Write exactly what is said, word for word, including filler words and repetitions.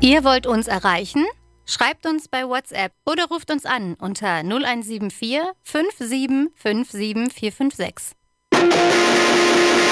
Ihr wollt uns erreichen? Schreibt uns bei WhatsApp oder ruft uns an unter null eins sieben vier fünf sieben fünf sieben vier fünf sechs.